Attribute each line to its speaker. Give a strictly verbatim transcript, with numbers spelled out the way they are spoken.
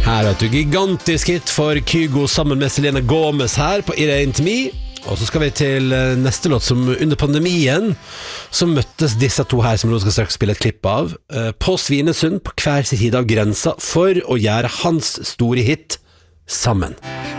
Speaker 1: Her vet du, gigantisk hit for Kygo sammen med Selena Gomez her på It Ain't Me. Og så skal vi til neste låt som under pandemien så møttes disse to her som nå skal straks spille et klipp av på Svinesund på hver sin side av grensa for å gjøre hans store hit sammen.